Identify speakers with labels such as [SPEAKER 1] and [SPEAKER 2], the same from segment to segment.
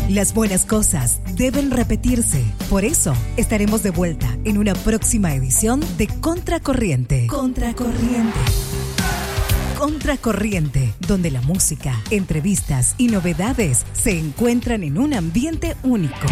[SPEAKER 1] Las buenas cosas deben repetirse. Por eso, estaremos de vuelta en una próxima edición de Contracorriente. Contracorriente. Contracorriente, donde la música, entrevistas y novedades se encuentran en un ambiente único.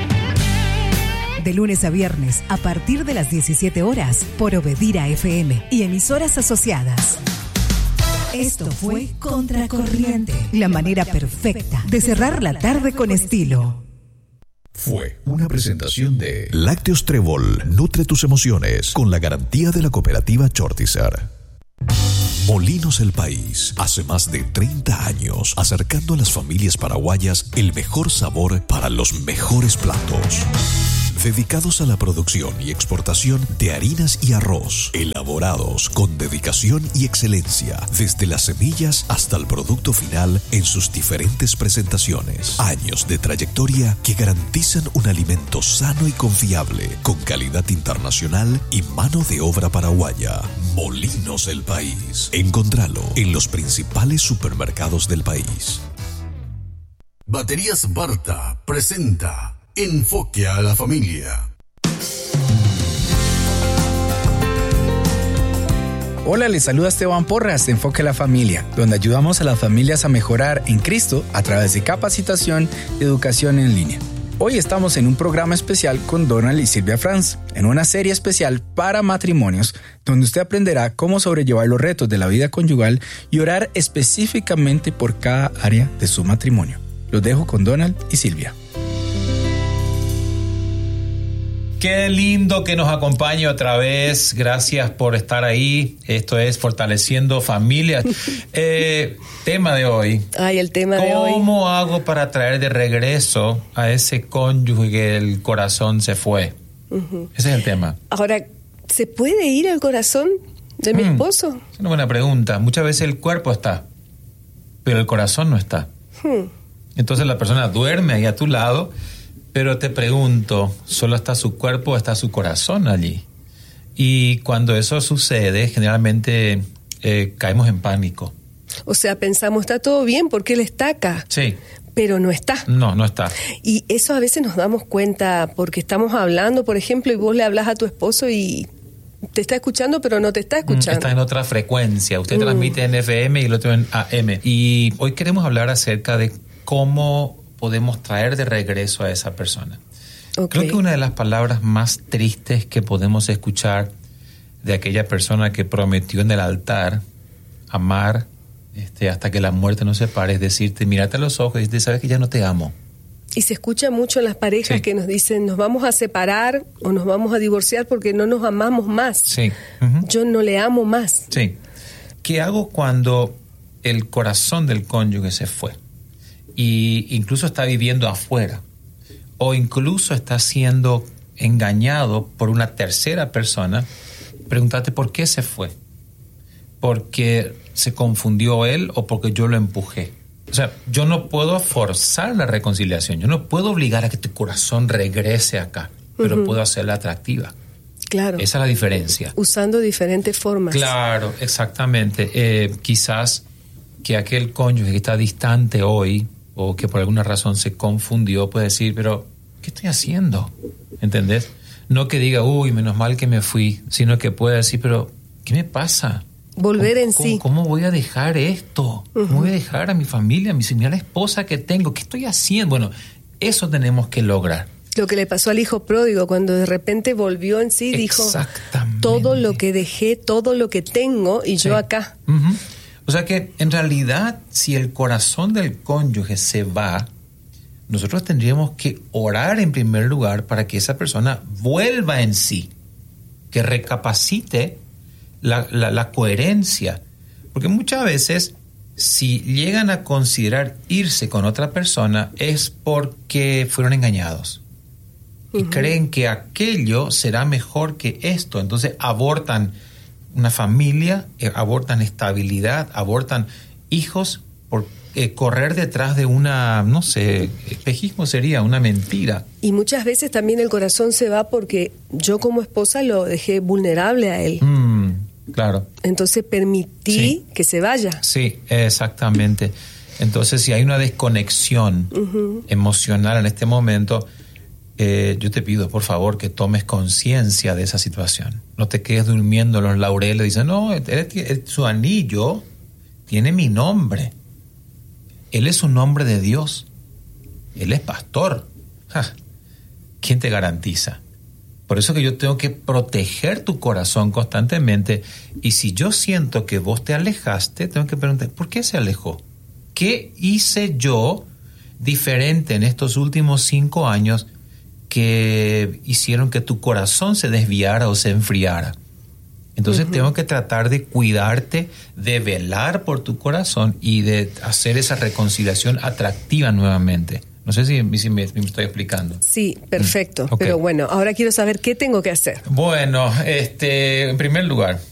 [SPEAKER 1] De lunes a viernes, a partir de las 17 horas, por Obedira FM y emisoras asociadas. Esto fue Contracorriente, la manera perfecta de cerrar la tarde con estilo.
[SPEAKER 2] Fue una presentación de Lácteos Trébol, nutre tus emociones con la garantía de la cooperativa Chortizar. Molinos El País, hace más de 30 años, acercando a las familias paraguayas el mejor sabor para los mejores platos. Dedicados a la producción y exportación de harinas y arroz, elaborados con dedicación y excelencia, desde las semillas hasta el producto final en sus diferentes presentaciones. Años de trayectoria que garantizan un alimento sano y confiable, con calidad internacional y mano de obra paraguaya. Molinos El País. Encontralo en los principales supermercados del país.
[SPEAKER 3] Baterías Barta presenta Enfoque a la Familia.
[SPEAKER 4] Hola, les saluda Esteban Porras de Enfoque a la Familia, donde ayudamos a las familias a mejorar en Cristo a través de capacitación y educación en línea. Hoy estamos en un programa especial con Donald y Silvia Franz, en una serie especial para matrimonios, donde usted aprenderá cómo sobrellevar los retos de la vida conyugal y orar específicamente por cada área de su matrimonio. Los dejo con Donald y Silvia.
[SPEAKER 5] Qué lindo que nos acompañe otra vez. Gracias por estar ahí. Esto es Fortaleciendo Familias. Tema de hoy.
[SPEAKER 6] El tema de hoy.
[SPEAKER 5] ¿Cómo hago para traer de regreso a ese cónyuge que el corazón se fue? Uh-huh. Ese es el tema.
[SPEAKER 6] Ahora, ¿se puede ir el corazón de mi esposo?
[SPEAKER 5] Es una buena pregunta. Muchas veces el cuerpo está, pero el corazón no está. Entonces la persona duerme ahí a tu lado. Pero te pregunto, ¿solo está su cuerpo o está su corazón allí? Y cuando eso sucede, generalmente caemos en pánico.
[SPEAKER 6] O sea, pensamos, está todo bien porque él está acá.
[SPEAKER 5] Sí.
[SPEAKER 6] Pero no está.
[SPEAKER 5] No está.
[SPEAKER 6] Y eso a veces nos damos cuenta porque estamos hablando, por ejemplo, y vos le hablas a tu esposo y te está escuchando, pero no te está escuchando.
[SPEAKER 5] Está en otra frecuencia. Usted transmite en FM y el otro en AM. Y hoy queremos hablar acerca de cómo podemos traer de regreso a esa persona. Okay. Creo que una de las palabras más tristes que podemos escuchar de aquella persona que prometió en el altar amar hasta que la muerte nos separe es decirte, mírate a los ojos y decirte, sabes que ya no te amo.
[SPEAKER 6] Y se escucha mucho en las parejas que nos dicen, nos vamos a separar o nos vamos a divorciar porque no nos amamos más.
[SPEAKER 5] Sí.
[SPEAKER 6] Yo no le amo más.
[SPEAKER 5] Sí. ¿Qué hago cuando el corazón del cónyuge se fue? Y incluso está viviendo afuera o incluso está siendo engañado por una tercera persona. Pregúntate por qué se fue. ¿Porque se confundió él o porque yo lo empujé? O sea, yo no puedo forzar la reconciliación, yo no puedo obligar a que tu corazón regrese acá, pero puedo hacerla atractiva.
[SPEAKER 6] Claro.
[SPEAKER 5] Esa es la diferencia.
[SPEAKER 6] Usando diferentes formas.
[SPEAKER 5] Claro, exactamente. Quizás que aquel cónyuge que está distante hoy o que por alguna razón se confundió, puede decir, pero ¿qué estoy haciendo? ¿Entendés? No que diga, uy, menos mal que me fui, sino que puede decir, pero ¿qué me pasa?
[SPEAKER 6] Volver en sí.
[SPEAKER 5] ¿Cómo voy a dejar esto? ¿Cómo voy a dejar a mi familia, a mi señora esposa que tengo? ¿Qué estoy haciendo? Bueno, eso tenemos que lograr.
[SPEAKER 6] Lo que le pasó al hijo pródigo, cuando de repente volvió en sí, dijo, todo lo que dejé, todo lo que tengo, y yo acá.
[SPEAKER 5] O sea que, en realidad, si el corazón del cónyuge se va, nosotros tendríamos que orar en primer lugar para que esa persona vuelva en sí, que recapacite la coherencia. Porque muchas veces, si llegan a considerar irse con otra persona, es porque fueron engañados. Y creen que aquello será mejor que esto. Entonces abortan una familia, abortan estabilidad, abortan hijos por correr detrás de una, no sé, espejismo sería, una mentira.
[SPEAKER 6] Y muchas veces también el corazón se va porque yo como esposa lo dejé vulnerable a él.
[SPEAKER 5] Claro.
[SPEAKER 6] Entonces permití que se vaya.
[SPEAKER 5] Sí, exactamente. Entonces, si hay una desconexión emocional en este momento, yo te pido, por favor, que tomes conciencia de esa situación. No te quedes durmiendo en los laureles. Dicen, no, su anillo tiene mi nombre. Él es un hombre de Dios. Él es pastor. ¿Quién te garantiza? Por eso que yo tengo que proteger tu corazón constantemente. Y si yo siento que vos te alejaste, tengo que preguntar, ¿por qué se alejó? ¿Qué hice yo diferente en estos últimos 5 años que hicieron que tu corazón se desviara o se enfriara? Entonces tengo que tratar de cuidarte, de velar por tu corazón y de hacer esa reconciliación atractiva nuevamente. No sé si me estoy explicando.
[SPEAKER 6] Sí, perfecto.
[SPEAKER 5] Okay.
[SPEAKER 6] Pero bueno, ahora quiero saber qué tengo que hacer.
[SPEAKER 5] Bueno, en primer lugar,